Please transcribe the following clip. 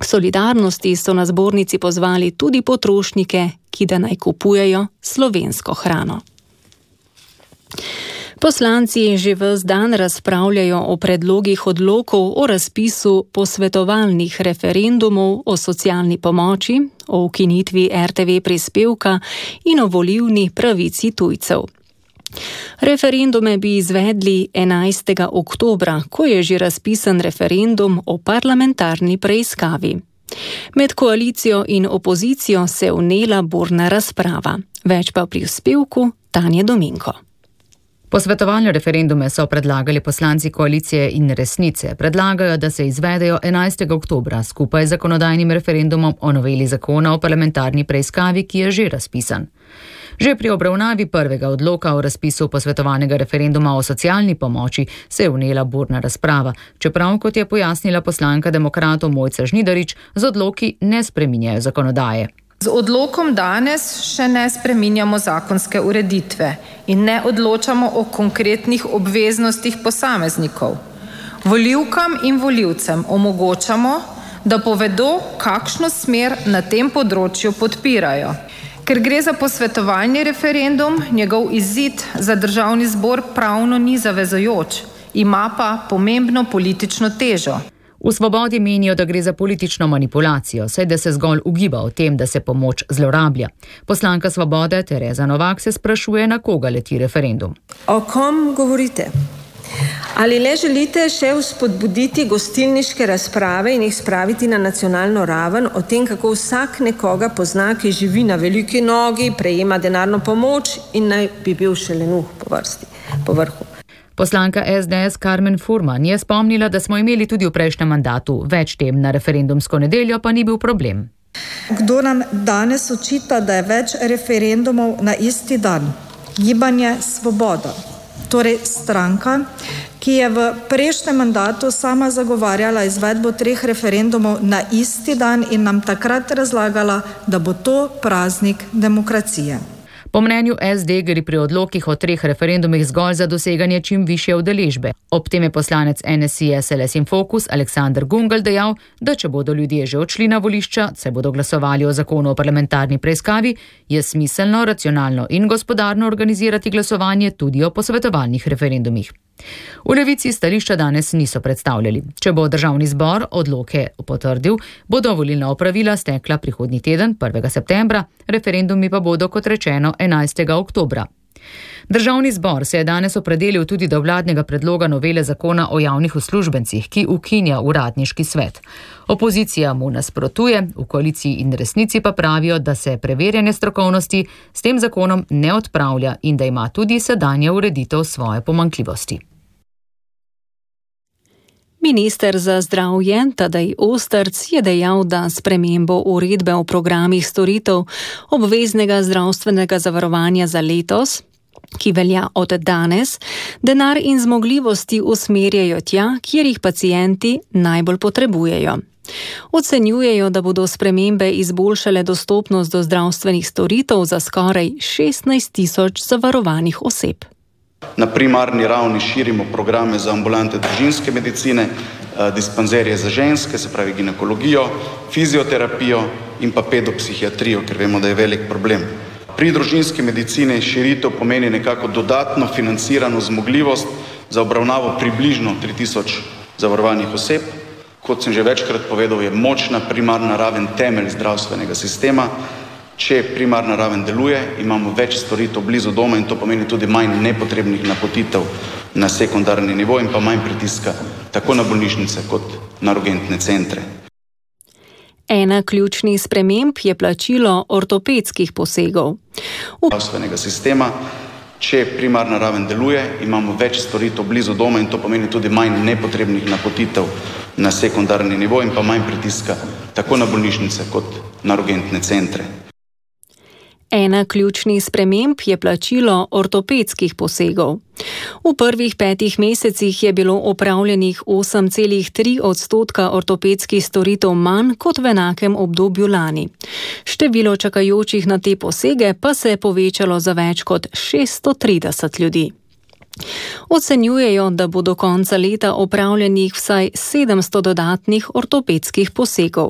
K solidarnosti so na zbornici pozvali tudi potrošnike, ki da naj kupujejo slovensko hrano. Poslanci že ves dan razpravljajo o predlogih odlokov o razpisu posvetovalnih referendumov o socialni pomoči, o ukinitvi RTV prispevka in o volilni pravici tujcev. Referendume bi izvedli 11. oktobra, ko je že razpisan referendum o parlamentarni preiskavi. Med koalicijo in opozicijo se je vnela burna razprava. Več pa v prispevku Tanje Dominko. Posvetovalne referendume so predlagali poslanci koalicije in Resnice. Predlagajo, da se izvedejo 11. oktobra skupaj z zakonodajnim referendumom o noveli zakona o parlamentarni preiskavi, ki je že razpisan. Že pri obravnavi prvega odloka o razpisu posvetovalnega referenduma o socialni pomoči se je vnela burna razprava, čeprav, kot je pojasnila poslanka demokratov Mojca Žnidarič, z odloki ne spreminjajo zakonodaje. Z odlokom danes še ne spreminjamo zakonske ureditve in ne odločamo o konkretnih obveznostih posameznikov. Volivkam in volivcem omogočamo, da povedo, kakšno smer na tem področju podpirajo. Ker gre za posvetovalni referendum, njegov izid za državni zbor pravno ni zavezujoč, ima pa pomembno politično težo. V Svobodi menijo, da gre za politično manipulacijo, saj da se zgolj ugiba o tem, da se pomoč zlorablja. Poslanka Svobode Tereza Novak se sprašuje, na koga leti referendum. O kom govorite? Ali le želite še vzpodbuditi gostilniške razprave in jih spraviti na nacionalno raven o tem, kako vsak nekoga pozna, ki živi na veliki nogi, prejema denarno pomoč in naj bi bil še lenuh po vrhu? Poslanka SDS Karmen Furman je spomnila, da smo imeli tudi v prejšnjem mandatu več tem na referendumsko nedeljo, pa ni bil problem. Kdo nam danes očita, da je več referendumov na isti dan? Gibanje Svoboda, torej stranka, ki je v prejšnjem mandatu sama zagovarjala izvedbo 3 referendumov na isti dan in nam takrat razlagala, da bo to praznik demokracije. Po mnenju SD gre pri odlokih o 3 referendumih zgolj za doseganje čim višje udeležbe. Ob tem je poslanec NSI SLS in Fokus Aleksander Gungal dejal, da če bodo ljudje že odšli na volišča, saj bodo glasovali o zakonu o parlamentarni preiskavi, je smiselno, racionalno in gospodarno organizirati glasovanje tudi o posvetovalnih referendumih. V Levici stališča danes niso predstavljali. Če bo državni zbor odloke potrdil, bodo volilna opravila stekla prihodnji teden, 1. septembra, referendumi pa bodo, kot rečeno, 11. oktobra. Državni zbor se je danes opredelil tudi do vladnega predloga novele zakona o javnih uslužbencih, ki ukinja uradniški svet. Opozicija mu nasprotuje, v koaliciji in Resnici pa pravijo, da se preverjanje strokovnosti s tem zakonom ne odpravlja in da ima tudi sedanja ureditev svoje pomanjkljivosti. Minister za zdravje Tadej Osterc je dejal, da spremembo uredbe o programih storitev obveznega zdravstvenega zavarovanja za letos, ki velja od danes, denar in zmogljivosti usmerjajo tja, kjer jih pacienti najbolj potrebujejo. Ocenjujejo, da bodo spremembe izboljšale dostopnost do zdravstvenih storitev za skoraj 16.000 zavarovanih oseb. Na primarni ravni širimo programe za ambulante družinske medicine, dispanzerije za ženske, se pravi ginekologijo, fizioterapijo in pa pedopsihiatrijo, ker vemo, da je velik problem. Pri družinski medicini širitev pomeni nekako dodatno financirano zmogljivost za obravnavo približno 3000 zavarovanih oseb. Kot sem že večkrat povedal, je močna primarna raven temelj zdravstvenega sistema. Če primarna raven deluje, imamo več storitev blizu doma in to pomeni tudi manj nepotrebnih napotitev na sekundarni nivo in pa manj pritiska tako na bolnišnice kot na urgentne centre. Ena ključnih sprememb je plačilo ortopedskih posegov. Zdravstvenega sistema, če primarna raven deluje, imamo več storitev blizu doma in to pomeni tudi manj nepotrebnih napotitev na sekundarni nivo in pa manj pritiska tako na bolnišnice kot na urgentne centre. Ena ključnih sprememb je plačilo ortopedskih posegov. V prvih 5 mesecih je bilo opravljenih 8,3% ortopedskih storitev manj kot v enakem obdobju lani. Število čakajočih na te posege pa se je povečalo za več kot 630 ljudi. Ocenjujejo, da bo do konca leta opravljenih vsaj 700 dodatnih ortopedskih posegov.